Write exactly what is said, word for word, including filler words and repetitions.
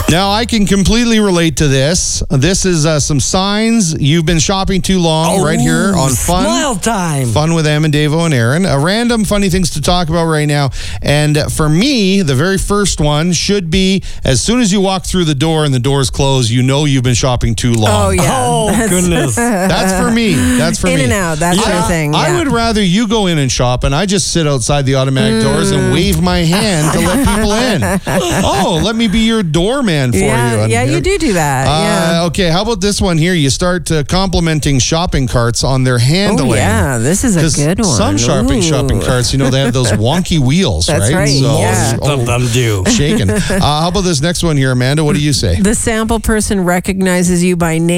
Now, I can completely relate to this. This is uh, some signs you've been shopping too long Oh, right here on Fun. Smile time. Fun with Em and Davo and Aaron. A random funny things to talk about right now. And for me, the very first one should be as soon as you walk through the door and the door's closed, you know you've been shopping too long. Oh, yeah. Oh, That's- goodness. That's for me. That's for In me. and out, that's I, your thing, I yeah. would rather you go in and shop and I just sit outside the automatic doors Mm. and wave my hand to let people in. Oh, let me be your doorman for yeah, you. And yeah, you you're- do do that. Uh, yeah. Okay, how about this one here? You start uh, complimenting shopping carts on their handling. Oh, yeah, this is a 'Cause good one. Some shopping Ooh. shopping carts, you know, they have those wonky wheels, That's right? right, yeah. Most of them do. shaking. Uh, how about this next one here, Amanda? What do you say? The sample person recognizes you by name.